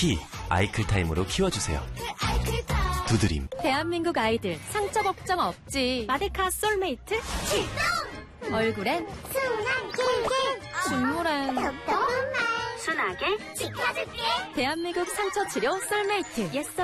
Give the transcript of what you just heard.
키 아이클타임으로 키워주세요. 두드림. 대한민국 아이들 상처 걱정 없지. 마데카 솔메이트 출동! 얼굴엔 순한 킬킬 중물엔 톡톡한 말 순하게 지켜줄게. 대한민국 상처 치료 솔메이트.